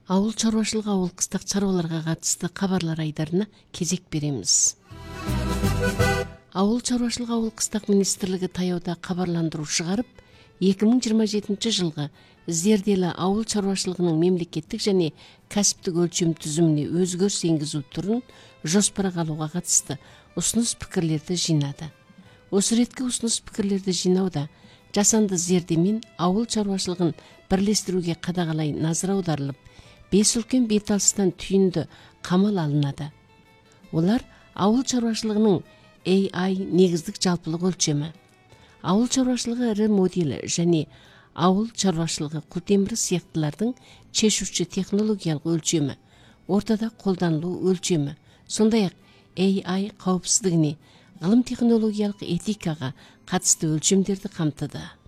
Ауыл чарбашылыгы ауыл кыстак чарбаларга катысты кабарлар айдарына кезек беребиз. Ауыл чарбашылыгы ауыл кыстак министрлиги таяуда кабарландыруу чыгарып, 2027 жылга зерделі ауыл чарбашылыгынын мемлекеттик жана кәсиптик өлчөм түзүмүнө өзгөрүш энгизүү турун жоспарга алууга катысты усунус пикирлерди жыйнады. Осы ретке усунус пикирлерди жыйнауда жасанды зердемен ауыл чарбашылыгын бирлештирүүгө кадагалай назар аударылып, 5 үлкен бет алыстан түйүндө камал алынады. Олар ауыл чарбашылыгынын AI негиздик жалпылык өлчөмү, ауыл чарбашылыгы ыры модель және ауыл чарбашылыгы култемир сыяктуулардын чечүүчү технологиялык өлчөмү, ортада колдонулуу өлчөмү, сондай ак AI каупсыздыгыны, гылым технологиялык этикага катысты өлчөмдерди камтыды.